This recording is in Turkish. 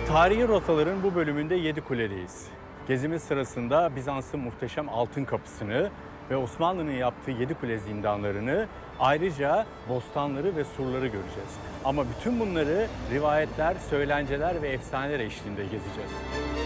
Tarihi rotaların bu bölümünde Yedikule'deyiz. Gezimiz sırasında Bizans'ın muhteşem Altın Kapısı'nı ve Osmanlı'nın yaptığı Yedikule zindanlarını, ayrıca bostanları ve surları göreceğiz. Ama bütün bunları rivayetler, söylenceler ve efsaneler eşliğinde gezeceğiz.